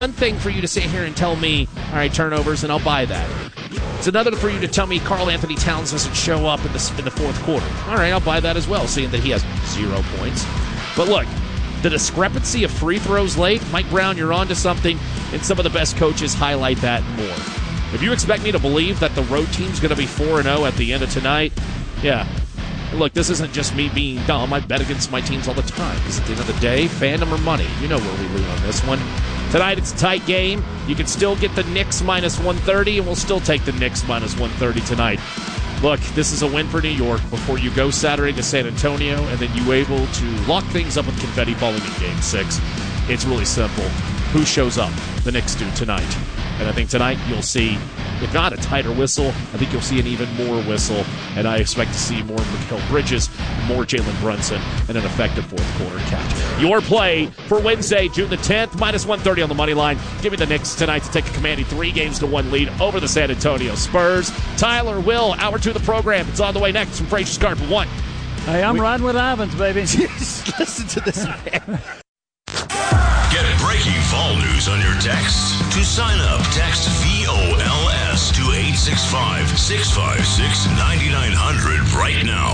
one thing for you to sit here and tell me, all right, turnovers, and I'll buy that. It's another for you to tell me Karl Anthony Towns doesn't show up in the fourth quarter. All right, I'll buy that as well, seeing that he has 0 points. But look, the discrepancy of free throws late, Mike Brown, you're on to something, and some of the best coaches highlight that more. If you expect me to believe that the road team's going to be 4-0 at the end of tonight, yeah. Look, this isn't just me being dumb. I bet against my teams all the time because at the end of the day, fandom or money, you know where we lean on this one. Tonight it's a tight game. You can still get the Knicks minus 130, and we'll still take the Knicks minus 130 tonight. Look, this is a win for New York before you go Saturday to San Antonio, and then you able to lock things up with confetti falling in Game 6. It's really simple. Who shows up? The Knicks do tonight. And I think tonight you'll see, if not a tighter whistle, I think you'll see an even more whistle. And I expect to see more Mikal Bridges, more Jalen Brunson, and an effective fourth quarter catch. Your play for Wednesday, June the 10th, minus 130 on the money line. Give me the Knicks tonight to take a commanding 3-1 lead over the San Antonio Spurs. Tyler, Will, hour 2 of the program. It's on the way next from Frazier Scarpa 1. Hey, I'm riding with Ivans, baby. Listen to this man. Get breaking fall news on your text. To sign up, text VOLS to 865-656-9900 right now.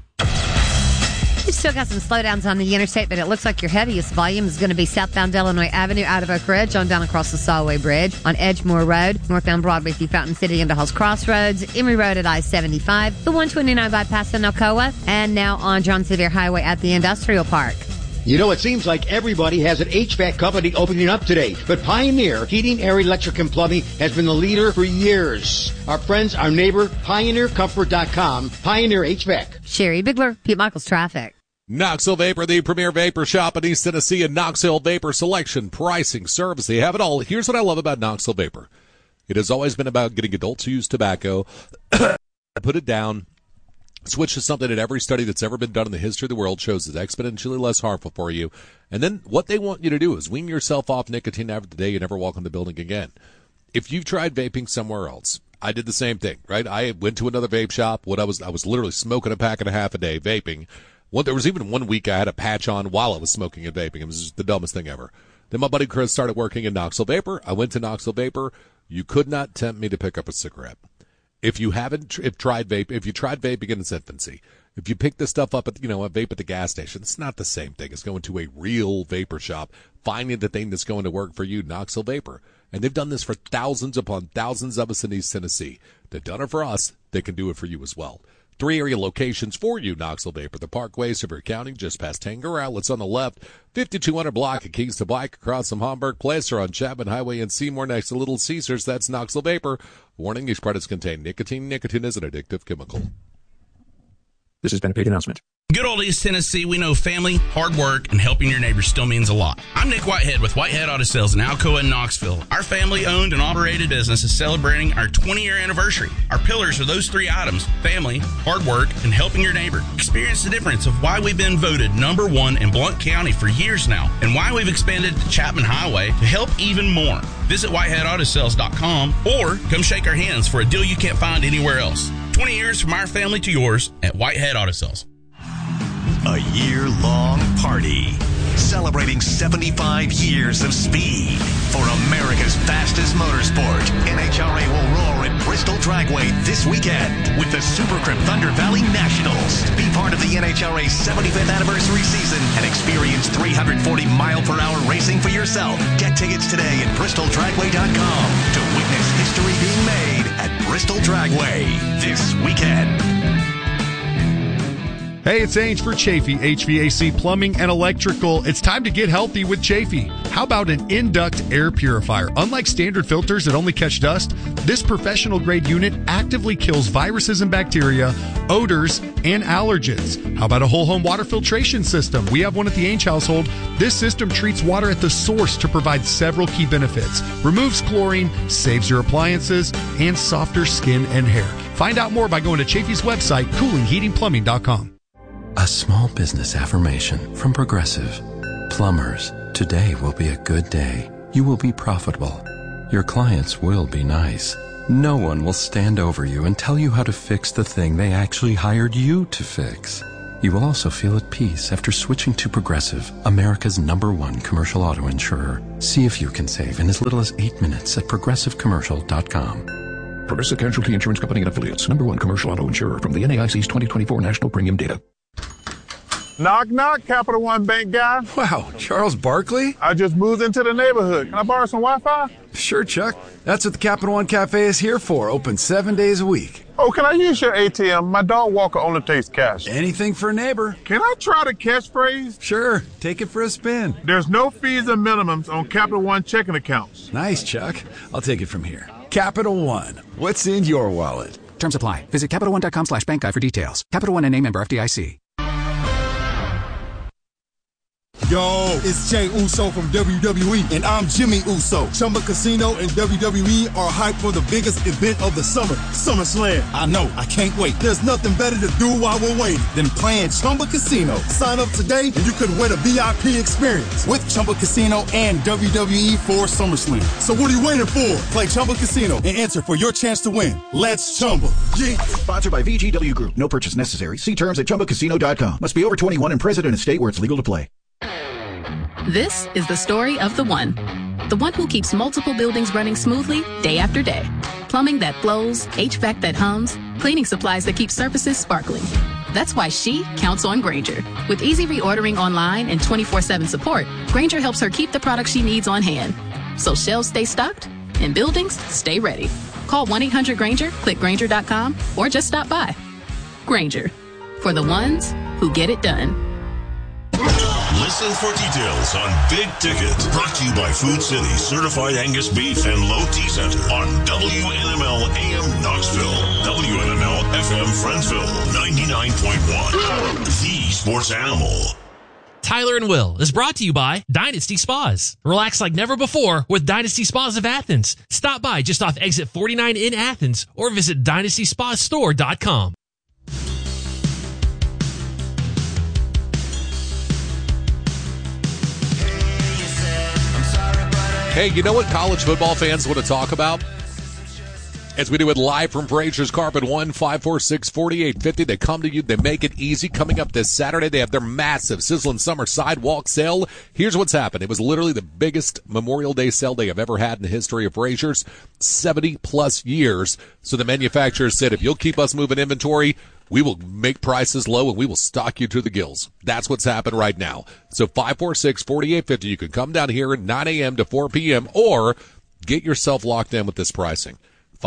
You've still got some slowdowns on the interstate, but it looks like your heaviest volume is going to be southbound Illinois Avenue out of Oak Ridge on down across the Solway Bridge, on Edgemore Road, northbound Broadway through Fountain City into Halls Crossroads, Emory Road at I-75, the 129 bypass in Alcoa, and now on John Sevier Highway at the Industrial Park. You know, it seems like everybody has an HVAC company opening up today, but Pioneer Heating, Air, Electric, and Plumbing has been the leader for years. Our friends, our neighbor, PioneerComfort.com, Pioneer HVAC. Sherry Bigler, Pete Michaels Traffic. Knoxville Vapor, the premier vapor shop in East Tennessee, and Knoxville Vapor selection, pricing, service. They have it all. Here's what I love about Knoxville Vapor. It has always been about getting adults who use tobacco, put it down, switch to something that every study that's ever been done in the history of the world shows is exponentially less harmful for you. And then what they want you to do is wean yourself off nicotine after the day you never walk in the building again. If you've tried vaping somewhere else, I did the same thing, right? I went to another vape shop. I was literally smoking a pack and a half a day vaping. There was even 1 week I had a patch on while I was smoking and vaping. It was just the dumbest thing ever. Then my buddy Chris started working in Knoxville Vapor. I went to Knoxville Vapor. You could not tempt me to pick up a cigarette. If you tried vaping in its infancy, if you pick this stuff up at, a vape at the gas station, it's not the same thing as going to a real vapor shop, finding the thing that's going to work for you, Knoxville Vapor. And they've done this for thousands upon thousands of us in East Tennessee. They've done it for us. They can do it for you as well. 3 area locations for you, Knoxville Vapor. The Parkway, Sevier County, just past Tanger Outlets on the left. 5200 block of Kings to Bike across from Hamburg Placer on Chapman Highway in Seymour next to Little Caesars. That's Knoxville Vapor. Warning, these products contain nicotine. Nicotine is an addictive chemical. This has been a paid announcement. Good old East Tennessee, we know family, hard work, and helping your neighbors still means a lot. I'm Nick Whitehead with Whitehead Auto Sales in Alcoa and Knoxville. Our family-owned and operated business is celebrating our 20-year anniversary. Our pillars are those 3 items: family, hard work, and helping your neighbor. Experience the difference of why we've been voted #1 in Blount County for years now, and why we've expanded to Chapman Highway to help even more. Visit WhiteheadAutoSales.com or come shake our hands for a deal you can't find anywhere else. 20 years from our family to yours at Whitehead Auto Sales. A year-long party celebrating 75 years of speed for America's fastest motorsport. NHRA will roar at Bristol Dragway this weekend with the Super Crib Thunder Valley Nationals. Be part of the NHRA's 75th anniversary season and experience 340-mile-per-hour racing for yourself. Get tickets today at BristolDragway.com to witness history being made at Bristol Dragway this weekend. Hey, it's Ange for Chafee, HVAC, plumbing, and electrical. It's time to get healthy with Chafee. How about an Induct air purifier? Unlike standard filters that only catch dust, this professional-grade unit actively kills viruses and bacteria, odors, and allergens. How about a whole-home water filtration system? We have one at the Ange household. This system treats water at the source to provide several key benefits. Removes chlorine, saves your appliances, and softer skin and hair. Find out more by going to Chafee's website, coolingheatingplumbing.com. A small business affirmation from Progressive. Plumbers, today will be a good day. You will be profitable. Your clients will be nice. No one will stand over you and tell you how to fix the thing they actually hired you to fix. You will also feel at peace after switching to Progressive, America's #1 commercial auto insurer. See if you can save in as little as 8 minutes at progressivecommercial.com. Progressive Casualty Insurance Company and Affiliates. #1 commercial auto insurer from the NAIC's 2024 National Premium Data. Knock, knock, Capital One Bank guy. Wow, Charles Barkley? I just moved into the neighborhood. Can I borrow some Wi-Fi? Sure, Chuck. That's what the Capital One Cafe is here for. Open 7 days a week. Oh, can I use your ATM? My dog walker only takes cash. Anything for a neighbor. Can I try the catchphrase? Sure, take it for a spin. There's no fees or minimums on Capital One checking accounts. Nice, Chuck. I'll take it from here. Capital One. What's in your wallet? Terms apply. Visit CapitalOne.com/bank guide for details. Capital One and a member FDIC. Yo, it's Jay Uso from WWE, and I'm Jimmy Uso. Chumba Casino and WWE are hyped for the biggest event of the summer, SummerSlam. I know, I can't wait. There's nothing better to do while we're waiting than playing Chumba Casino. Sign up today, and you could win a VIP experience with Chumba Casino and WWE for SummerSlam. So what are you waiting for? Play Chumba Casino and enter for your chance to win. Let's Chumba. Yeah. Sponsored by VGW Group. No purchase necessary. See terms at ChumbaCasino.com. Must be over 21 and present in a state where it's legal to play. This is the story of the one who keeps multiple buildings running smoothly day after day. Plumbing that flows, HVAC that hums, cleaning supplies that keep surfaces sparkling. That's why she counts on Grainger. With easy reordering online and 24/7 support, Grainger helps her keep the products she needs on hand. So shelves stay stocked and buildings stay ready. Call 1-800-GRAINGER, click Grainger.com, or just stop by. Grainger, for the ones who get it done. Listen for details on Big Ticket. Brought to you by Food City, Certified Angus Beef and Low T Center on WNML AM Knoxville, WNML FM Friendsville, 99.1. The Sports Animal. Tyler and Will is brought to you by Dynasty Spas. Relax like never before with Dynasty Spas of Athens. Stop by just off exit 49 in Athens or visit DynastySpaStore.com. Hey, you know what college football fans want to talk about? As we do it live from Frazier's Carpet, 1-546-4850. They come to you. They make it easy. Coming up this Saturday, they have their massive Sizzling Summer Sidewalk Sale. Here's what's happened. It was literally the biggest Memorial Day sale they have ever had in the history of Frazier's, 70-plus years. So the manufacturer said, if you'll keep us moving inventory, we will make prices low and we will stock you to the gills. That's what's happened right now. So 546-4850. You can come down here at 9 a.m. to 4 p.m. or get yourself locked in with this pricing.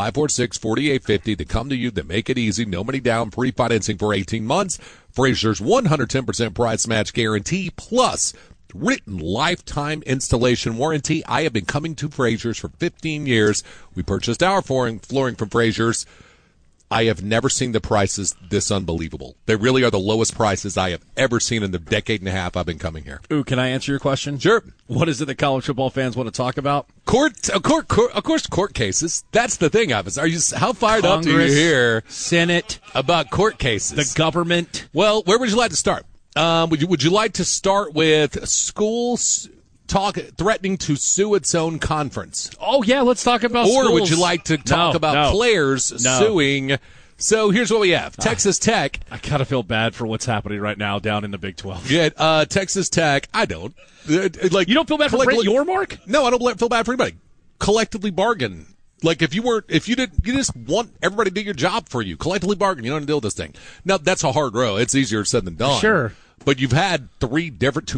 546-4850. They come to you. They make it easy. No money down. Pre-financing for 18 months. Frazier's 110% price match guarantee plus written lifetime installation warranty. I have been coming to Frazier's for 15 years. We purchased our flooring from Frazier's. I have never seen the prices this unbelievable. They really are the lowest prices I have ever seen in the decade and a half I've been coming here. Ooh, can I answer your question? Sure. What is it that college football fans want to talk about? Of course, court cases. That's the thing, Ives. How fired Congress, up do you hear Senate about court cases? The government. Well, where would you like to start? Would you like to start with schools threatening to sue its own conference? Oh, yeah, let's talk about schools. Or would you like to talk about players suing? So here's what we have. Texas Tech. I kind of feel bad for what's happening right now down in the Big 12. Yeah, Texas Tech. I don't. You don't feel bad for Brent Yormark? No, I don't feel bad for anybody. Collectively bargain. Like you just want everybody to do your job for you. Collectively bargain. You don't deal with this thing. Now, that's a hard road. It's easier said than done. Sure. But you've had three different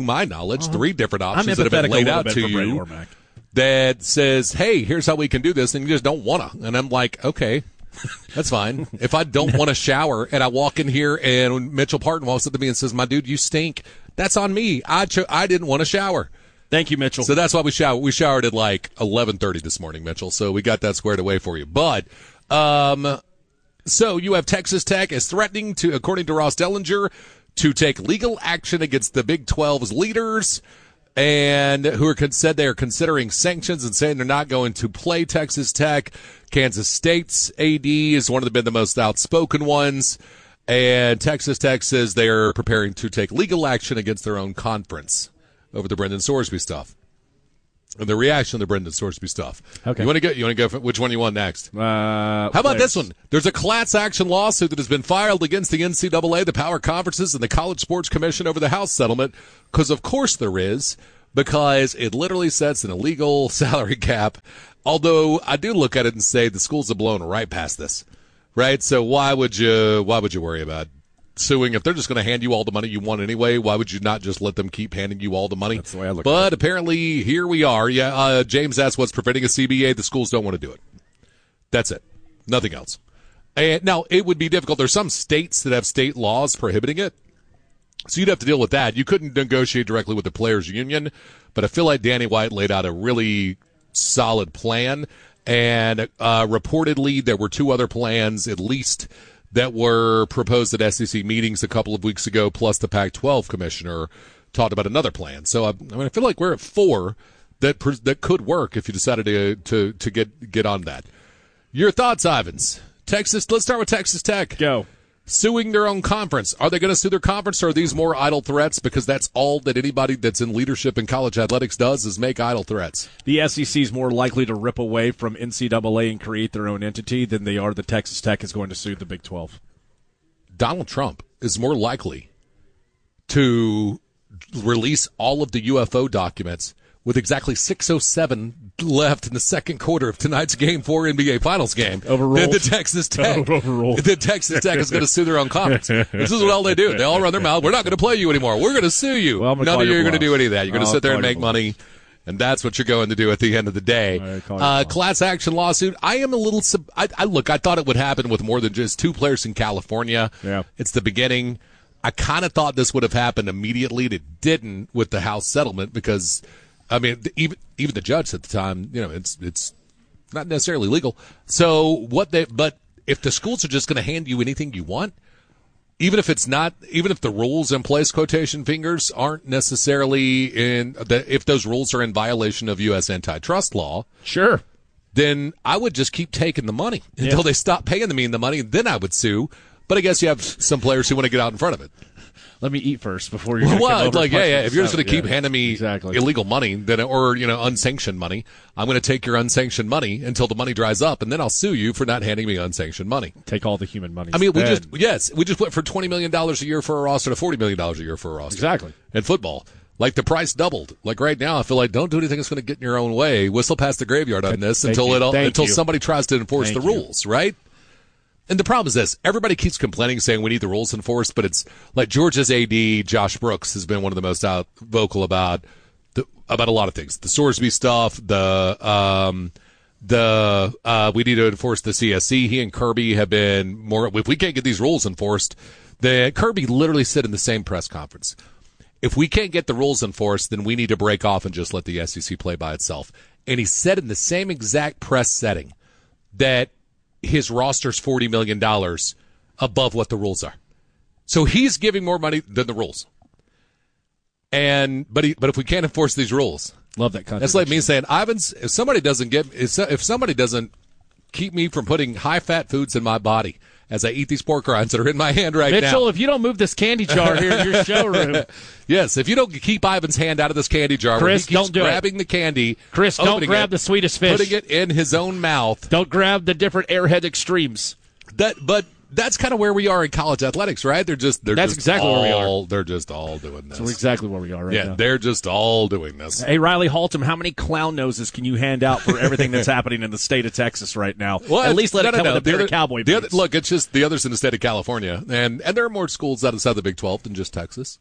options that have been laid out to you that says, hey, here's how we can do this, and you just don't want to. And I'm like, okay, that's fine. If I don't want to shower and I walk in here and Mitchell Parton walks up to me and says, my dude, you stink, that's on me. I didn't want to shower. Thank you, Mitchell. So that's why we showered. We showered at like 11:30 this morning, Mitchell. So we got that squared away for you. But so you have Texas Tech is threatening to, according to Ross Dellinger, to take legal action against the Big 12's leaders, and who said they are considering sanctions and saying they're not going to play Texas Tech. Kansas State's AD is been the most outspoken ones, and Texas Tech says they are preparing to take legal action against their own conference over the Brendan Sorsby stuff. and the reaction to Brendan Sorsby stuff. Okay. You want to go for which one you want next? How about this one? There's a class action lawsuit that has been filed against the NCAA, the power conferences, and the College Sports Commission over the House settlement, because of course there is, because it literally sets an illegal salary cap. Although I do look at it and say the schools have blown right past this, right? So why would you worry about suing if they're just going to hand you all the money you want anyway? Why would you not just let them keep handing you all the money? That's the way I look but at it. Apparently here we are. Yeah, James asked what's preventing a CBA. The schools don't want to do it. That's it. Nothing else. And now it would be difficult. There's some states that have state laws prohibiting it. So you'd have to deal with that. You couldn't negotiate directly with the players' union, but I feel like Danny White laid out a really solid plan, and reportedly there were two other plans at least that were proposed at SEC meetings a couple of weeks ago, plus the Pac-12 commissioner talked about another plan. So I feel like we're at 4 that could work if you decided to get on that. Your thoughts, Ivans? Texas. Let's start with Texas Tech. Go. Suing their own conference. Are they going to sue their conference, or are these more idle threats? Because that's all that anybody that's in leadership in college athletics does is make idle threats. The SEC is more likely to rip away from NCAA and create their own entity than they are that Texas Tech is going to sue the Big 12. Donald Trump is more likely to release all of the UFO documents with exactly 6:07 left in the second quarter of tonight's Game 4 NBA Finals game than the Texas Tech. The Texas Tech is going to sue their own conference. This is what all they do. They all run their mouth. We're not going to play you anymore. We're going to sue you. Well, none of you are going to do any of that. You're going to sit there and make money, and that's what you're going to do at the end of the day. Class action lawsuit. I am a little I thought it would happen with more than just 2 players in California. Yeah. It's the beginning. I kind of thought this would have happened immediately. It didn't with the House settlement because – I mean, even the judge at the time, it's not necessarily legal. So but if the schools are just going to hand you anything you want, even if the rules in place, quotation fingers, aren't necessarily if those rules are in violation of U.S. antitrust law, sure, then I would just keep taking the money until they stop paying me the money, and then I would sue. But I guess you have some players who want to get out in front of it. Let me eat first before you're if you're just going to keep handing me illegal money, or unsanctioned money, I'm going to take your unsanctioned money until the money dries up, and then I'll sue you for not handing me unsanctioned money. Take all the human money. I mean, we just went from $20 million a year for a roster to $40 million a year for a roster. Exactly. In football, like the price doubled. Like right now, I feel like don't do anything that's going to get in your own way. Whistle past the graveyard on this until somebody tries to enforce the rules, right? And the problem is this. Everybody keeps complaining, saying we need the rules enforced, but it's like Georgia's AD, Josh Brooks, has been one of the most vocal about a lot of things. The Sorsby stuff, we need to enforce the CSC. He and Kirby have been more, if we can't get these rules enforced, then Kirby literally said in the same press conference, if we can't get the rules enforced, then we need to break off and just let the SEC play by itself. And he said in the same exact press setting that his roster's $40 million above what the rules are. So he's giving more money than the rules. But if we can't enforce these rules, love that. That's like me saying, Ivans, if somebody doesn't keep me from putting high-fat foods in my body as I eat these pork rinds that are in my hand right now. Mitchell, if you don't move this candy jar here in your showroom. Yes, if you don't keep Ivan's hand out of this candy jar, Chris, he keeps don't do grabbing the candy. Chris, don't grab the sweetest fish. Putting it in his own mouth. Don't grab the different Airhead Extremes. But that's kind of where we are in college athletics, right? That's exactly where we are. They're just all doing this. That's exactly where we are right now. Yeah, they're just all doing this. Hey, Riley Haltom, how many clown noses can you hand out for everything that's happening in the state of Texas right now? Well, at least let it come with a pair of cowboy boots. Look, it's just the others in the state of California, and there are more schools outside the Big 12 than just Texas.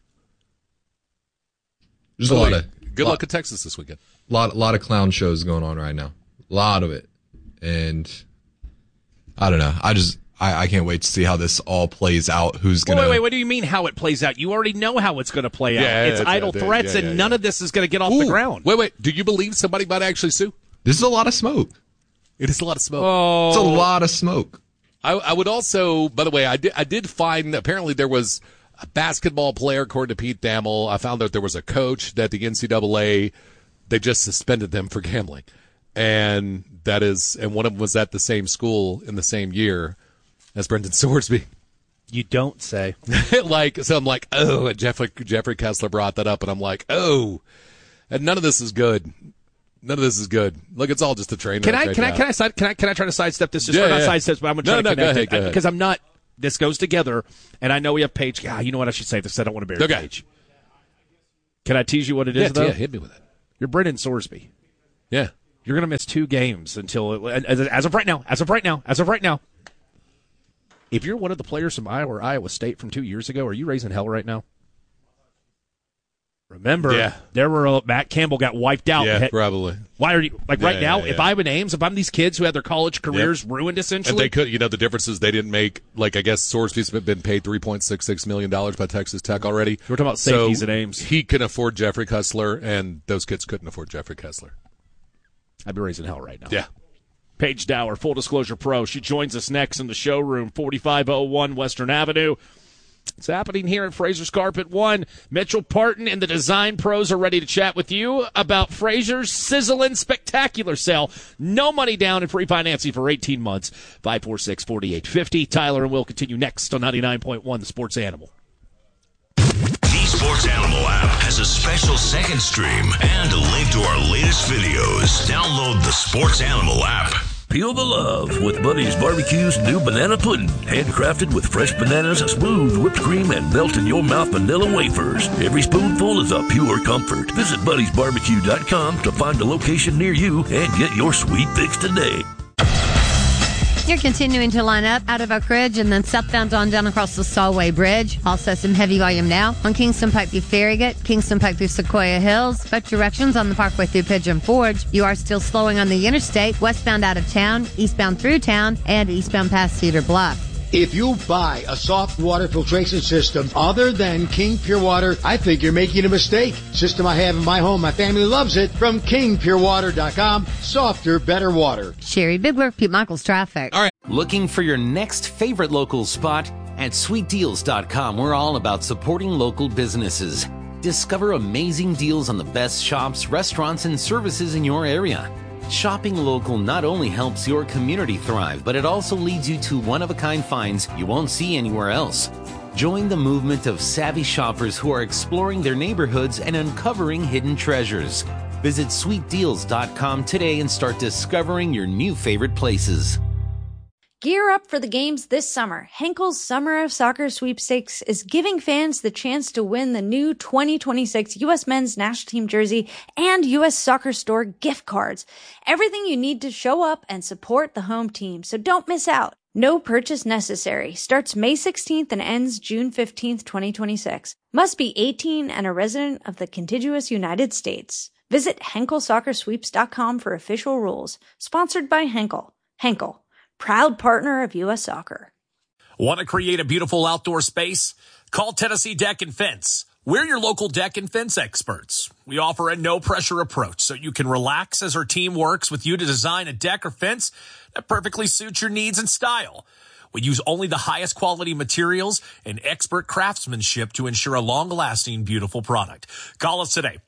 There's a lot of good luck at Texas this weekend. Lot of clown shows going on right now. A lot of it, and I don't know. I can't wait to see how this all plays out. Who's going to... Wait, what do you mean how it plays out? You already know how it's going to play out. It's idle threats, and none of this is going to get off the ground. Wait. Do you believe somebody might actually sue? This is a lot of smoke. It is a lot of smoke. Oh. It's a lot of smoke. I would also, by the way, I did find, apparently there was a basketball player, according to Pete Thamel. I found that there was a coach that the NCAA, they just suspended them for gambling. And one of them was at the same school in the same year as Brendan Sorsby. You don't say. So I'm like, oh, and Jeffrey Kessler brought that up, and I'm like, oh, and none of this is good. None of this is good. Look, it's all just a train Can wreck. I try to sidestep this? Just not sidestep, but I'm going to try to connect it. Because I'm not. This goes together, and I know we have Paige. You know what? I should say this. I don't want to bury Paige. Can I tease you what it is, though? Yeah, hit me with it. You're Brendan Sorsby. Yeah. You're going to miss 2 games until as of right now. If you're one of the players from Iowa or Iowa State from 2 years ago, are you raising hell right now? Remember, Matt Campbell got wiped out. Yeah, probably. Why are you right now? If I'm Ames, if I'm these kids who had their college careers ruined essentially, and they could, the difference is they didn't make I guess Sorsby's been paid $3.66 million by Texas Tech already. We're talking about safeties at Ames. He can afford Jeffrey Kessler, and those kids couldn't afford Jeffrey Kessler. I'd be raising hell right now. Yeah. Paige Dower, Full Disclosure Pro. She joins us next in the showroom, 4501 Western Avenue. It's happening here at Fraser's Carpet One. Mitchell Parton and the Design Pros are ready to chat with you about Fraser's sizzling spectacular sale. No money down and free financing for 18 months. 546-4850. Tyler and Will continue next on 99.1 The Sports Animal. The Sports Animal app has a special second stream and a link to our latest videos. Download the Sports Animal app. Feel the love with Buddy's Barbecue's new banana pudding. Handcrafted with fresh bananas, smooth whipped cream, and melt-in-your-mouth vanilla wafers. Every spoonful is a pure comfort. Visit Buddy'sBarbecue.com to find a location near you and get your sweet fix today. You're continuing to line up out of Oak Ridge and then southbound on down across the Solway Bridge. Also some heavy volume now on Kingston Pike through Farragut, Kingston Pike through Sequoia Hills, both directions on the Parkway through Pigeon Forge. You are still slowing on the interstate, westbound out of town, eastbound through town, and eastbound past Cedar Bluff. If you buy a soft water filtration system other than King Pure Water, I think you're making a mistake. System I have in my home, my family loves it. From KingPureWater.com, softer, better water. Sherry Bigler, Pete Michaels Traffic. All right. Looking for your next favorite local spot? At SweetDeals.com, we're all about supporting local businesses. Discover amazing deals on the best shops, restaurants, and services in your area. Shopping local not only helps your community thrive, but it also leads you to one-of-a-kind finds you won't see anywhere else. Join the movement of savvy shoppers who are exploring their neighborhoods and uncovering hidden treasures. Visit SweetDeals.com today and start discovering your new favorite places. Gear up for the games this summer. Henkel's Summer of Soccer Sweepstakes is giving fans the chance to win the new 2026 U.S. Men's National Team jersey and U.S. Soccer Store gift cards. Everything you need to show up and support the home team, so don't miss out. No purchase necessary. Starts May 16th and ends June 15th, 2026. Must be 18 and a resident of the contiguous United States. Visit HenkelSoccerSweeps.com for official rules. Sponsored by Henkel. Henkel, proud partner of U.S. Soccer. Want to create a beautiful outdoor space? Call Tennessee Deck and Fence. We're your local deck and fence experts. We offer a no-pressure approach so you can relax as our team works with you to design a deck or fence that perfectly suits your needs and style. We use only the highest quality materials and expert craftsmanship to ensure a long-lasting, beautiful product. Call us today,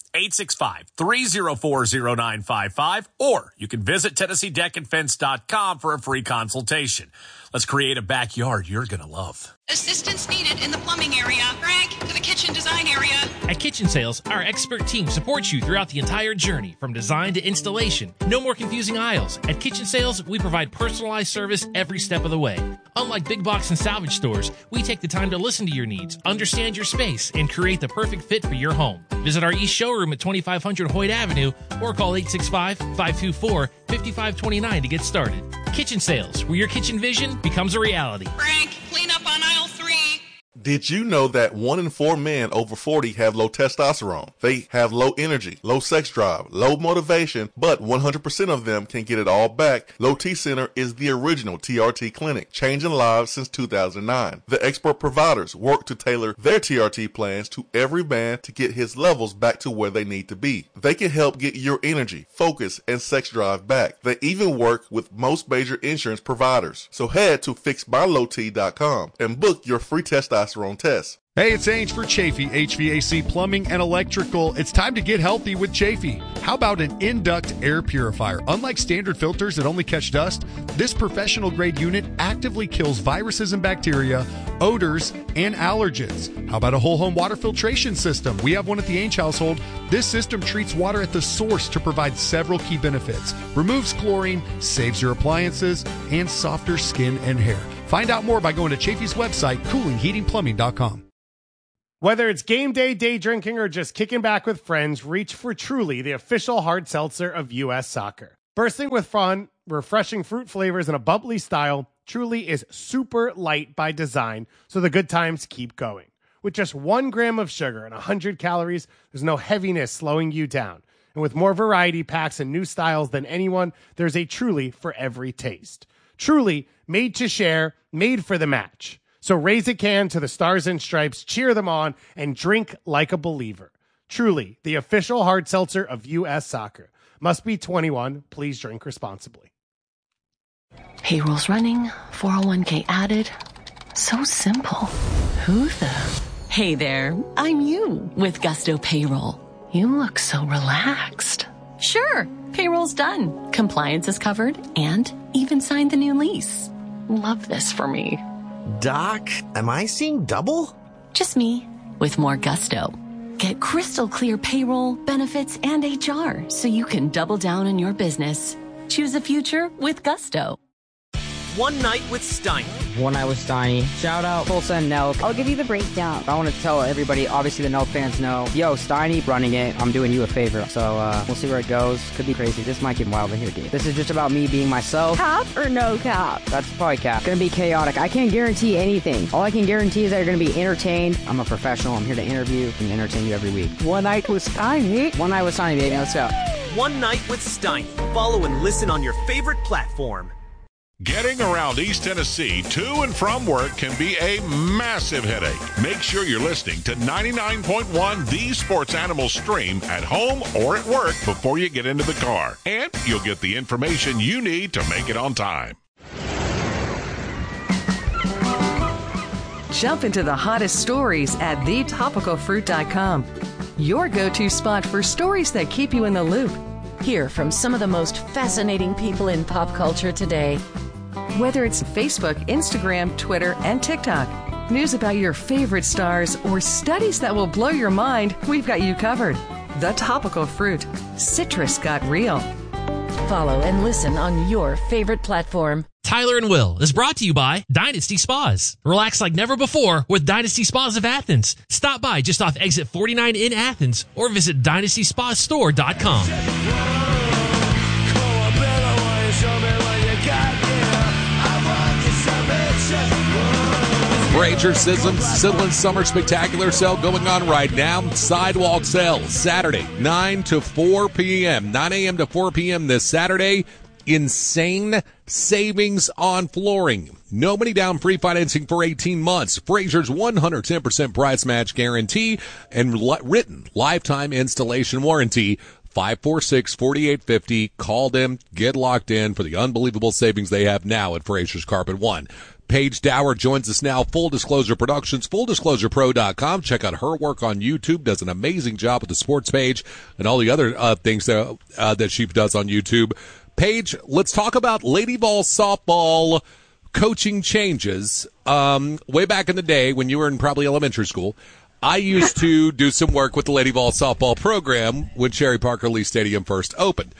865-304-0955, or you can visit TennesseeDeckandFence.com for a free consultation. Let's create a backyard you're going to love. Assistance needed in the plumbing area. Greg, to the kitchen design area. At Kitchen Sales, our expert team supports you throughout the entire journey, from design to installation. No more confusing aisles. At Kitchen Sales, we provide personalized service every step of the way. Unlike big box and salvage stores, we take the time to listen to your needs, understand your space, and create the perfect fit for your home. Visit our East Showroom at 2500 Hoyt Avenue or call 865-524-5529 to get started. Kitchen Sales, where your kitchen vision becomes a reality. Greg, clean up on aisle 3. Did you know that 1 in 4 men over 40 have low testosterone? They have low energy, low sex drive, low motivation, but 100% of them can get it all back. Low T Center is the original TRT clinic, changing lives since 2009. The expert providers work to tailor their TRT plans to every man to get his levels back to where they need to be. They can help get your energy, focus, and sex drive back. They even work with most major insurance providers. So head to FixMyLowT.com and book your free testosterone test. Hey, it's Ange for Chafee HVAC Plumbing and Electrical. It's time to get healthy with Chafee. How about an in-duct air purifier? Unlike standard filters that only catch dust, this professional-grade unit actively kills viruses and bacteria, odors, and allergens. How about a whole-home water filtration system? We have one at the Ange household. This system treats water at the source to provide several key benefits. Removes chlorine, saves your appliances, and softer skin and hair. Find out more by going to Chafee's website, coolingheatingplumbing.com. Whether it's game day, day drinking, or just kicking back with friends, reach for Truly, the official hard seltzer of U.S. Soccer. Bursting with fun, refreshing fruit flavors, and a bubbly style, Truly is super light by design, so the good times keep going. With just 1 gram of sugar and 100 calories, there's no heaviness slowing you down. And with more variety packs and new styles than anyone, there's a Truly for every taste. Truly, made to share, made for the match. So raise a can to the Stars and Stripes, cheer them on, and drink like a believer. Truly, the official hard seltzer of U.S. Soccer. Must be 21. Please drink responsibly. Payroll's running, 401k added. So simple. Who the? Hey there, I'm you with Gusto Payroll. You look so relaxed. Sure, payroll's done. Compliance is covered and even signed the new lease. Love this for me. Doc, am I seeing double? Just me, with more gusto. Get crystal clear payroll, benefits, and HR so you can double down on your business. Choose a future with gusto. One Night with Steiny. One Night with Steiny. Shout out Tulsa and Nelk. I'll give you the breakdown. I want to tell everybody, obviously the Nelk fans know, yo, Steiny running it. I'm doing you a favor. So we'll see where it goes. Could be crazy. This might get wild in here, dude. This is just about me being myself. Cap or no cap? That's probably cap. Gonna be chaotic. I can't guarantee anything. All I can guarantee is that you're gonna be entertained. I'm a professional. I'm here to interview and entertain you every week. One Night with Steiny. One Night with Steiny, baby. Let's go. One Night with Steiny. Follow and listen on your favorite platform. Getting around East Tennessee to and from work can be a massive headache. Make sure you're listening to 99.1 The Sports Animal Stream at home or at work before you get into the car. And you'll get the information you need to make it on time. Jump into the hottest stories at thetopicalfruit.com. Your go-to spot for stories that keep you in the loop. Hear from some of the most fascinating people in pop culture today. Whether it's Facebook, Instagram, Twitter, and TikTok, news about your favorite stars, or studies that will blow your mind, we've got you covered. The Topical Fruit. Citrus got real. Follow and listen on your favorite platform. Tyler and Will is brought to you by Dynasty Spas. Relax like never before with Dynasty Spas of Athens. Stop by just off exit 49 in Athens or visit DynastySpaStore.com. Frazier Sizzlin' Summer Spectacular Sale going on right now. Sidewalk sale Saturday, 9 to 4 p.m. 9 a.m. to 4 p.m. this Saturday. Insane savings on flooring. No money down, free financing for 18 months. Frazier's 110% price match guarantee and written lifetime installation warranty. 546-4850. Call them. Get locked in for the unbelievable savings they have now at Frazier's Carpet One. Paige Dower joins us now. Full Disclosure Productions, FullDisclosurePro.com. Check out her work on YouTube. Does an amazing job with the sports page and all the other things that she does on YouTube. Paige, let's talk about Lady Vol softball coaching changes. Way back in the day when you were in probably elementary school, I used to do some work with the Lady Vol softball program when Sherry Parker Lee Stadium first opened.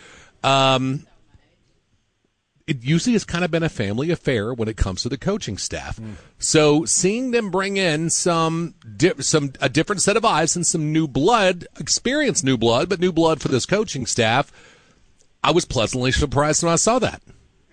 It usually has kind of been a family affair when it comes to the coaching staff. So seeing them bring in a different set of eyes and some new blood, experienced new blood, but new blood for this coaching staff, I was pleasantly surprised when I saw that.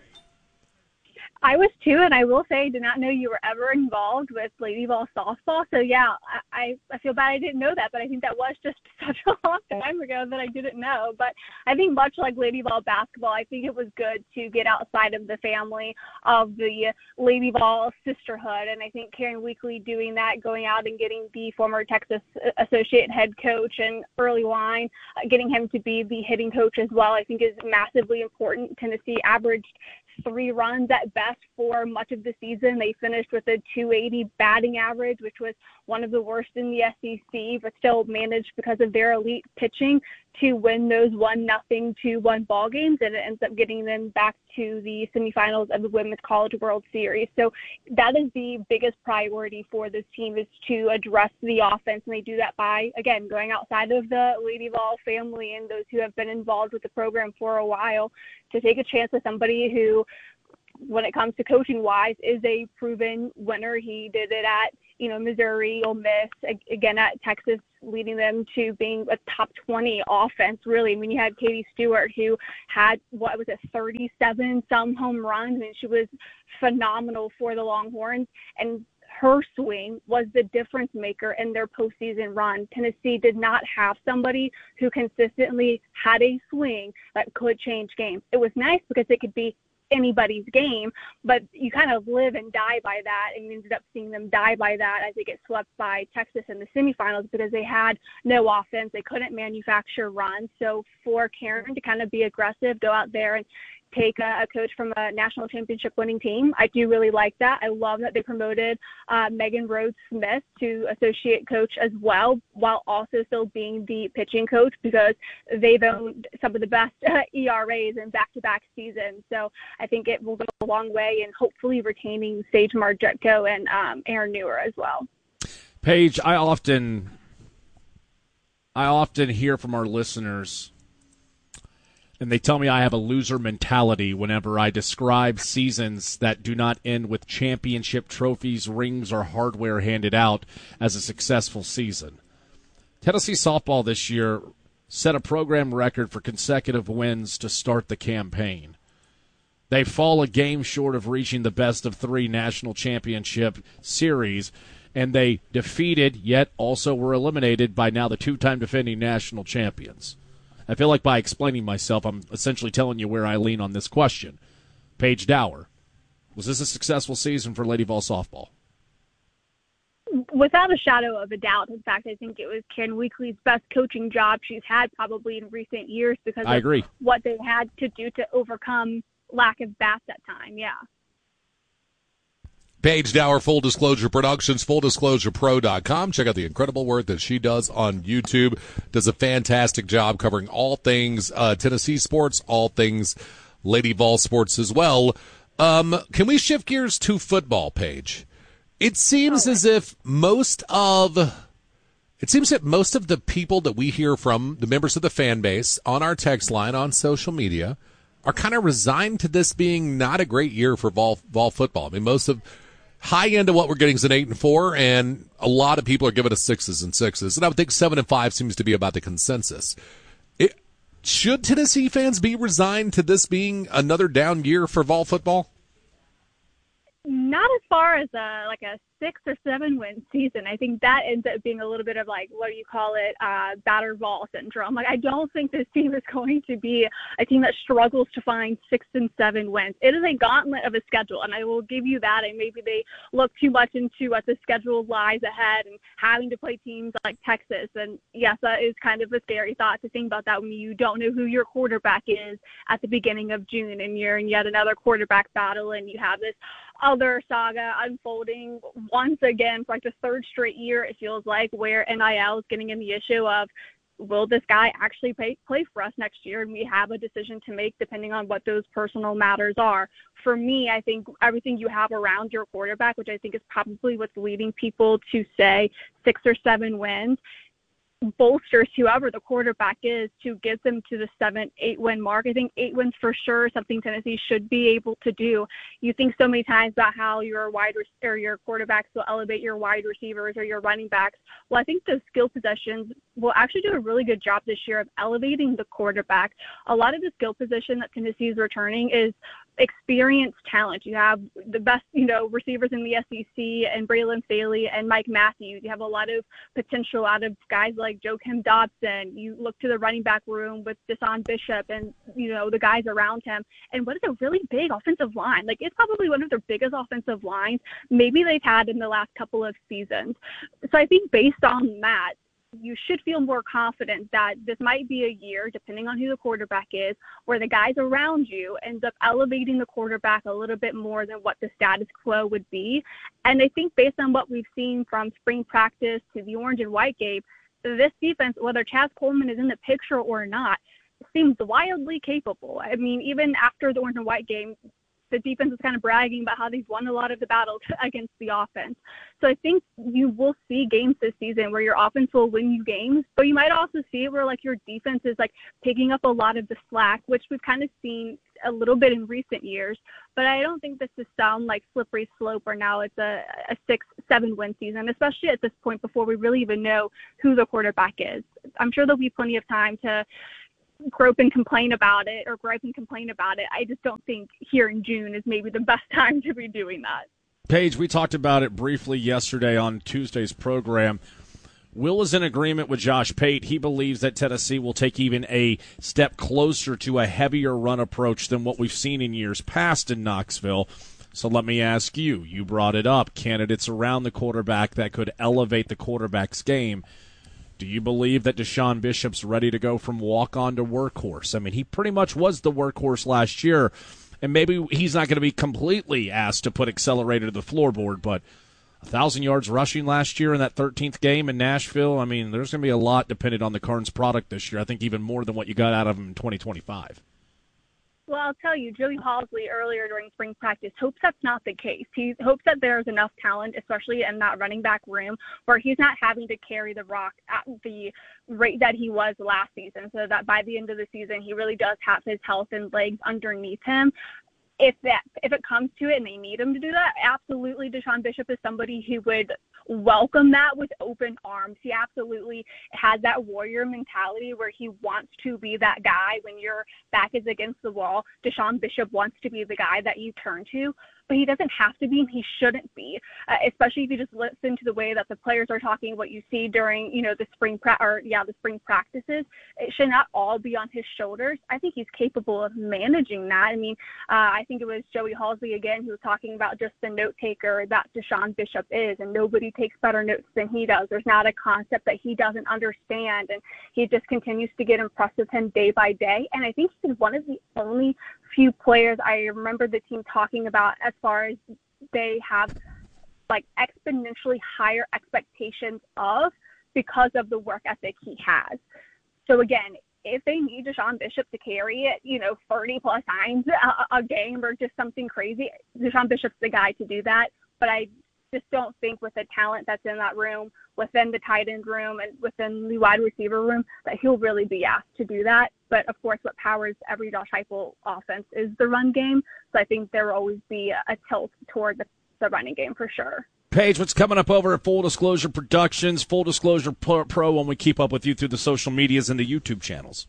I was too, and I will say I did not know you were ever involved with Lady Vol softball. So yeah, I feel bad I didn't know that, but I think that was just such a long time ago that I didn't know. But I think much like Lady Vol basketball, I think it was good to get outside of the family of the Lady Vol sisterhood. And I think Karen Weekly doing that, going out and getting the former Texas associate head coach and early line, getting him to be the hitting coach as well, I think is massively important. Tennessee averaged 3 runs at best for much of the season. They finished with a 280 batting average, which was one of the worst in the SEC, but still managed because of their elite pitching to win those 1-0, 2-1 ball games, and it ends up getting them back to the semifinals of the Women's College World Series. So that is the biggest priority for this team, is to address the offense, and they do that by, again, going outside of the Lady Vol family and those who have been involved with the program for a while to take a chance with somebody who, when it comes to coaching wise, is a proven winner. He did it at, Missouri, Ole Miss, again at Texas, leading them to being a top 20 offense, really. I mean, you had Katie Stewart, who had, 37 some home runs, and she was phenomenal for the Longhorns. And her swing was the difference maker in their postseason run. Tennessee did not have somebody who consistently had a swing that could change games. It was nice because it could be anybody's game, but you kind of live and die by that, and you ended up seeing them die by that as they get swept by Texas in the semifinals because they had no offense. They couldn't manufacture runs. So for Karen to kind of be aggressive, go out there and take a coach from a national championship winning team, I do really like that. I love that they promoted Megan Rhodes Smith to associate coach as well, while also still being the pitching coach, because they've owned some of the best ERAs in back-to-back seasons. So I think it will go a long way in hopefully retaining Sage Margetko and Aaron Newer as well. Paige, I often hear from our listeners, and they tell me I have a loser mentality whenever I describe seasons that do not end with championship trophies, rings, or hardware handed out as a successful season. Tennessee softball this year set a program record for consecutive wins to start the campaign. They fall a game short of reaching the best-of-3 national championship series, and they defeated, yet also were eliminated by now the two-time defending national champions. I feel like by explaining myself, I'm essentially telling you where I lean on this question. Paige Dower, was this a successful season for Lady Vol softball? Without a shadow of a doubt. In fact, I think it was Karen Weekly's best coaching job she's had probably in recent years because of what they had to do to overcome lack of bats at time. Yeah. Paige Dower, Full Disclosure Productions, FullDisclosurePro.com. Check out the incredible work that she does on YouTube. Does a fantastic job covering all things Tennessee sports, all things Lady Vol sports as well. Can we shift gears to football, Paige? It seems as if most of the people that we hear from, the members of the fan base, on our text line, on social media, are kind of resigned to this being not a great year for Vol football. I mean, most of high end of what we're getting is an 8-4, and a lot of people are giving us 6s and 6s. And I would think 7-5 seems to be about the consensus. Should Tennessee fans be resigned to this being another down year for Vol football? Not as far as a 6 or 7 win season. I think that ends up being a little bit of battered ball syndrome. I don't think this team is going to be a team that struggles to find 6 and 7 wins. It is a gauntlet of a schedule, and I will give you that. And maybe they look too much into what the schedule lies ahead and having to play teams like Texas. And yes, that is kind of a scary thought to think about that when you don't know who your quarterback is at the beginning of June, and you're in yet another quarterback battle, and you have this other saga unfolding once again for the third straight year, it feels like, where NIL is getting in the issue of, will this guy actually play for us next year? And we have a decision to make depending on what those personal matters are. For me, I think everything you have around your quarterback, which I think is probably what's leading people to say 6 or 7 wins, bolsters whoever the quarterback is to get them to the 7-8 win mark. I think 8 wins for sure is something Tennessee should be able to do. You think so many times about how your quarterbacks will elevate your wide receivers or your running backs. Well, I think those skill possessions will actually do a really good job this year of elevating the quarterback. A lot of the skill position that Tennessee is returning is experienced talent. You have the best, receivers in the SEC and Braylon Staley and Mike Matthews. You have a lot of potential out of guys like Joakim Dobson. You look to the running back room with Deshaun Bishop and, the guys around him. And what is a really big offensive line? It's probably one of their biggest offensive lines maybe they've had in the last couple of seasons. So I think based on that, you should feel more confident that this might be a year, depending on who the quarterback is, where the guys around you end up elevating the quarterback a little bit more than what the status quo would be. And I think based on what we've seen from spring practice to the orange and white game, this defense, whether Chaz Coleman is in the picture or not, seems wildly capable. I mean, even after the orange and white game, the defense is kind of bragging about how they've won a lot of the battles against the offense. So I think you will see games this season where your offense will win you games, but you might also see it where like your defense is like picking up a lot of the slack, which we've kind of seen a little bit in recent years. But I don't think this is some like slippery slope where now it's a 6-7 win season, especially at this point before we really even know who the quarterback is. I'm sure there'll be plenty of time to gripe and complain about it. I just don't think here in June is maybe the best time to be doing that. Paige, we talked about it briefly yesterday on Tuesday's program. Will is in agreement with Josh Pate. He believes that Tennessee will take even a step closer to a heavier run approach than what we've seen in years past in Knoxville. So let me ask you, you brought it up, candidates around the quarterback that could elevate the quarterback's game. Do you believe that Deshaun Bishop's ready to go from walk-on to workhorse? I mean, he pretty much was the workhorse last year, and maybe he's not going to be completely asked to put accelerator to the floorboard, but 1,000 yards rushing last year in that 13th game in Nashville, I mean, there's going to be a lot dependent on the Carnes product this year. I think even more than what you got out of him in 2025. Well, I'll tell you, Joey Halzle earlier during spring practice hopes that's not the case. He hopes that there's enough talent, especially in that running back room, where he's not having to carry the rock at the rate that he was last season, so that by the end of the season, he really does have his health and legs underneath him. If it comes to it and they need him to do that, absolutely Deshaun Bishop is somebody who would welcome that with open arms. He absolutely has that warrior mentality where he wants to be that guy when your back is against the wall. Deshaun Bishop wants to be the guy that you turn to, but he doesn't have to be and he shouldn't be, especially if you just listen to the way that the players are talking, what you see during, the spring practices. It should not all be on his shoulders. I think he's capable of managing that. I mean, I think it was Joey Halzle again who was talking about just the note taker that Deshaun Bishop is, and nobody takes better notes than he does. There's not a concept that he doesn't understand, and he just continues to get impressed with him day by day. And I think he's one of the only few players I remember the team talking about as far as they have like exponentially higher expectations of because of the work ethic he has. So again, if they need Deshaun Bishop to carry it, 30 plus times a game or just something crazy, Deshaun Bishop's the guy to do that. But I just don't think with the talent that's in that room, within the tight end room and within the wide receiver room, that he'll really be asked to do that. But of course, what powers every Josh Heupel offense is the run game. So I think there will always be a tilt toward the running game for sure. Paige, what's coming up over at Full Disclosure Productions, Full Disclosure Pro, when we keep up with you through the social medias and the YouTube channels?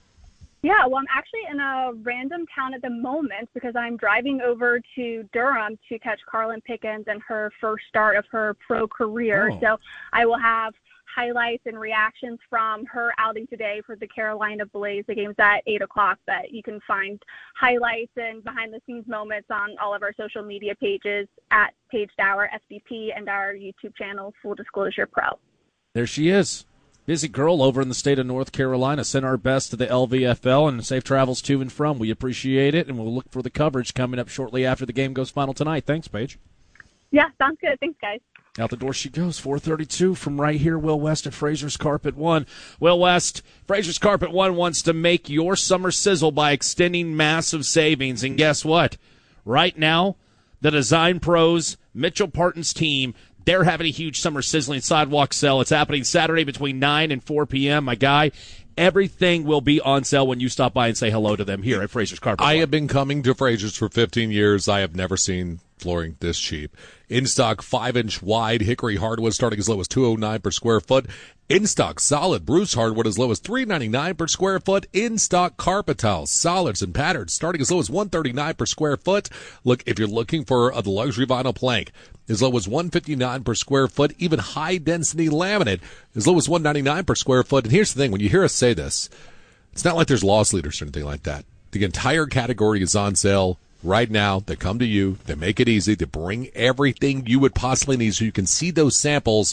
Yeah, well, I'm actually in a random town at the moment because I'm driving over to Durham to catch Carlin Pickens and her first start of her pro career. So I will have highlights and reactions from her outing today for the Carolina Blaze. The game's at 8 o'clock, but you can find highlights and behind-the-scenes moments on all of our social media pages at Paige Dower, SVP, and our YouTube channel, Full Disclosure Pro. There she is. Busy girl over in the state of North Carolina. Send our best to the LVFL and safe travels to and from. We appreciate it, and we'll look for the coverage coming up shortly after the game goes final tonight. Thanks, Paige. Yeah, sounds good. Thanks, guys. Out the door she goes, 4:32 from right here, Will West at Fraser's Carpet One. Will West, Fraser's Carpet One wants to make your summer sizzle by extending massive savings. And guess what? Right now, the Design Pros, Mitchell Parton's team, they're having a huge summer sizzling sidewalk sale. It's happening Saturday between 9 and 4 p.m. My guy, everything will be on sale when you stop by and say hello to them here at Fraser's Carpet One. I have been coming to Fraser's for 15 years. I have never seen flooring this cheap. In stock, 5-inch wide hickory hardwood starting as low as $209 per square foot. In stock, solid Bruce hardwood as low as $399 per square foot. In stock, carpet tiles, solids and patterns starting as low as $139 per square foot. Look, if you're looking for the luxury vinyl plank, as low as $159 per square foot. Even high density laminate as low as $199 per square foot. And here's the thing: when you hear us say this, it's not like there's loss leaders or anything like that. The entire category is on sale right now. They come to you, they make it easy, they bring everything you would possibly need so you can see those samples.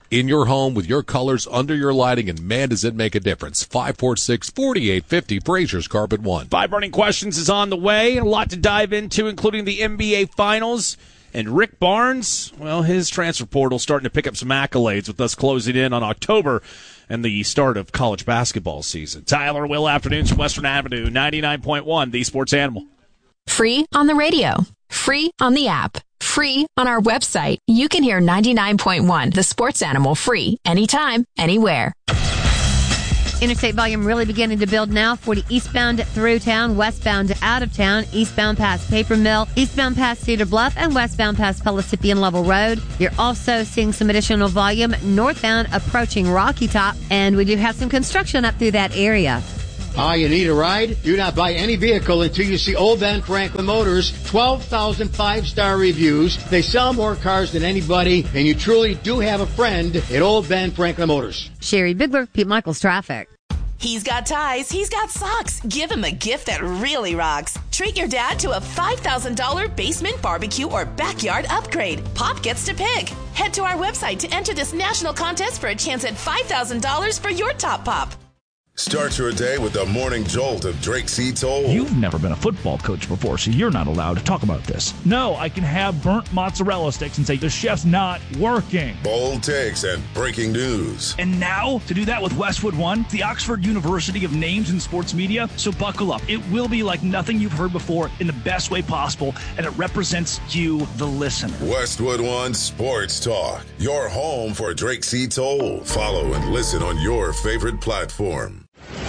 in your home with your colors under your lighting, and man, does it make a difference. 546-4850, Frazier's Carpet One. 5 burning questions is on the way. A lot to dive into, including the NBA Finals. And Rick Barnes, well, his transfer portal starting to pick up some accolades with us closing in on October and the start of college basketball season. Tyler Will afternoons from Western Avenue, 99.1, the Sports Animal. Free on the radio. Free on the app. Free on our website. You can hear 99.1, the Sports Animal, free anytime, anywhere. Interstate volume really beginning to build now. 40 eastbound through town, westbound out of town, eastbound past Paper Mill, eastbound past Cedar Bluff, and westbound past Pellissippi and Level Road. You're also seeing some additional volume northbound approaching Rocky Top, and we do have some construction up through that area. You need a ride? Do not buy any vehicle until you see Old Ben Franklin Motors. 12,000 5-star reviews. They sell more cars than anybody, and you truly do have a friend at Old Ben Franklin Motors. Sherry Bigler, Pete Michaels Traffic. He's got ties, he's got socks. Give him a gift that really rocks. Treat your dad to a $5,000 basement barbecue or backyard upgrade. Pop gets to pick. Head to our website to enter this national contest for a chance at $5,000 for your top pop. Start your day with the morning jolt of Drake C. Toll. You've never been a football coach before, so you're not allowed to talk about this. No, I can have burnt mozzarella sticks and say the chef's not working. Bold takes and breaking news. And now, to do that with Westwood One, the Oxford University of Names in Sports Media. So buckle up. It will be like nothing you've heard before in the best way possible, and it represents you, the listener. Westwood One Sports Talk. Your home for Drake C. Toll. Follow and listen on your favorite platform.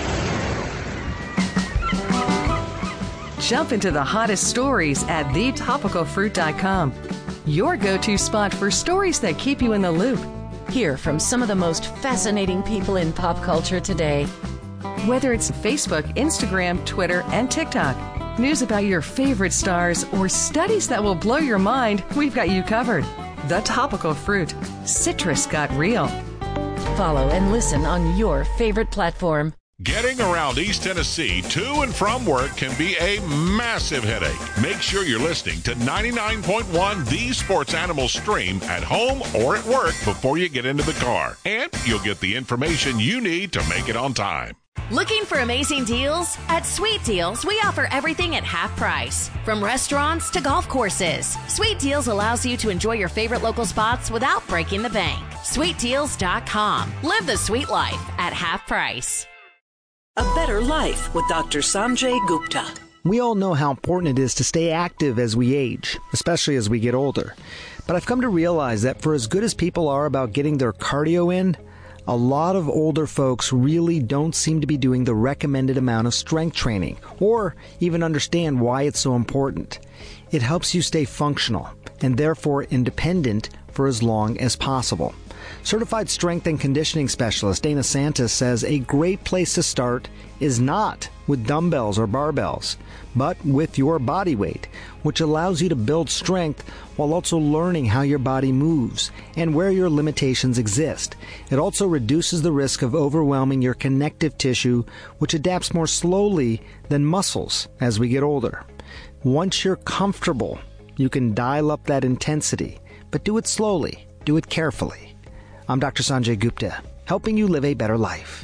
Jump into the hottest stories at thetopicalfruit.com. Your go-to spot for stories that keep you in the loop. Hear from some of the most fascinating people in pop culture today. Whether it's Facebook, Instagram, Twitter, and TikTok, news about your favorite stars, or studies that will blow your mind, we've got you covered. The Topical Fruit. Citrus got real. Follow and listen on your favorite platform. Getting around East Tennessee to and from work can be a massive headache. Make sure you're listening to 99.1 The Sports Animal stream at home or at work before you get into the car. And you'll get the information you need to make it on time. Looking for amazing deals? At Sweet Deals, we offer everything at half price. From restaurants to golf courses, Sweet Deals allows you to enjoy your favorite local spots without breaking the bank. SweetDeals.com. Live the sweet life at half price. A better life with Dr. Sanjay Gupta. We all know how important it is to stay active as we age, especially as we get older. But I've come to realize that for as good as people are about getting their cardio in, a lot of older folks really don't seem to be doing the recommended amount of strength training, or even understand why it's so important. It helps you stay functional, and therefore independent for as long as possible. Certified strength and conditioning specialist Dana Santis says a great place to start is not with dumbbells or barbells, but with your body weight, which allows you to build strength while also learning how your body moves and where your limitations exist. It also reduces the risk of overwhelming your connective tissue, which adapts more slowly than muscles as we get older. Once you're comfortable, you can dial up that intensity, but do it slowly, do it carefully. I'm Dr. Sanjay Gupta, helping you live a better life.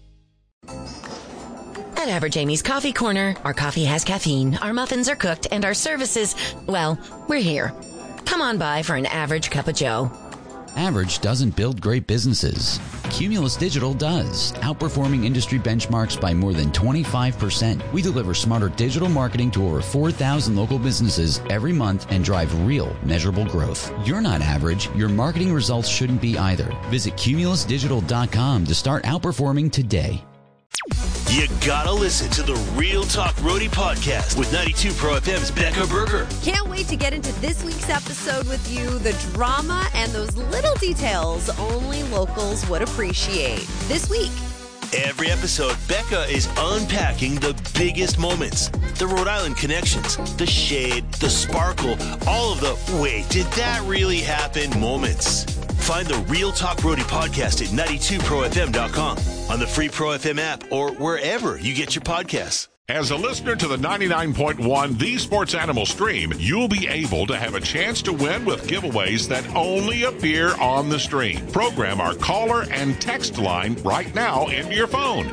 At Average Amy's Coffee Corner, our coffee has caffeine, our muffins are cooked, and our services, well, we're here. Come on by for an average cup of joe. Average doesn't build great businesses. Cumulus Digital does, outperforming industry benchmarks by more than 25%. We deliver smarter digital marketing to over 4,000 local businesses every month and drive real, measurable growth. You're not average. Your marketing results shouldn't be either. Visit cumulusdigital.com to start outperforming today. You gotta listen to the Real Talk Roadie podcast with 92 Pro FM's Becca Berger. Can't wait to get into this week's episode with you. The drama and those little details only locals would appreciate. This week. Every episode, Becca is unpacking the biggest moments. The Rhode Island connections, the shade, the sparkle, all of the wait, did that really happen moments. Find the Real Talk Roadie podcast at 92profm.com, on the free Pro FM app, or wherever you get your podcasts. As a listener to the 99.1 The Sports Animal stream, you'll be able to have a chance to win with giveaways that only appear on the stream. Program our caller and text line right now into your phone,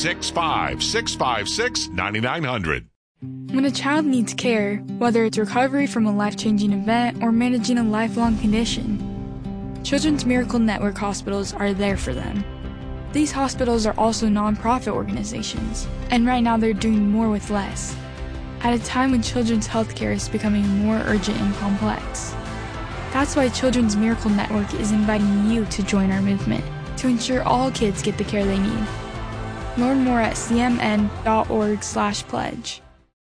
865-656-9900. When a child needs care, whether it's recovery from a life-changing event or managing a lifelong condition, Children's Miracle Network hospitals are there for them. These hospitals are also nonprofit organizations, and right now they're doing more with less, at a time when children's healthcare is becoming more urgent and complex. That's why Children's Miracle Network is inviting you to join our movement to ensure all kids get the care they need. Learn more at cmn.org/pledge.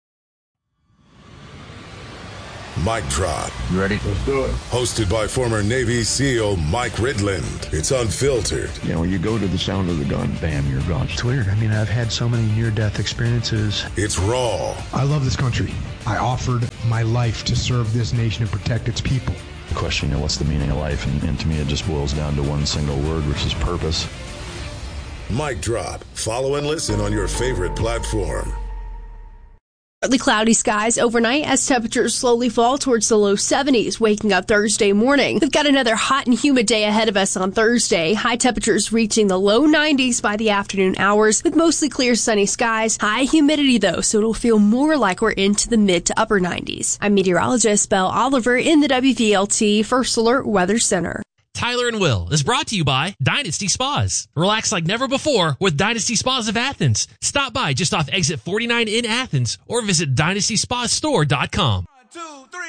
Mic Drop. You ready? Let's do it. Hosted by former Navy SEAL Mike Ridland. It's unfiltered. You know, you go to the sound of the gun, bam, you're gone. It's weird. I mean, I've had so many near-death experiences. It's raw. I love this country. I offered my life to serve this nation and protect its people. The question, you know, what's the meaning of life? And to me, it just boils down to one single word, which is purpose. Mic Drop. Follow and listen on your favorite platform. Partly cloudy skies overnight as temperatures slowly fall towards the low 70s, waking up Thursday morning. We've got another hot and humid day ahead of us on Thursday. High temperatures reaching the low 90s by the afternoon hours with mostly clear sunny skies. High humidity though, so it'll feel more like we're into the mid to upper 90s. I'm meteorologist Belle Oliver in the WVLT First Alert Weather Center. Tyler and Will is brought to you by Dynasty Spas. Relax like never before with Dynasty Spas of Athens. Stop by just off exit 49 in Athens or visit DynastySpaStore.com.